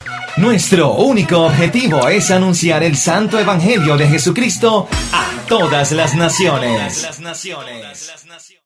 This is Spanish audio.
Nuestro único objetivo es anunciar el santo evangelio de Jesucristo a todas las naciones.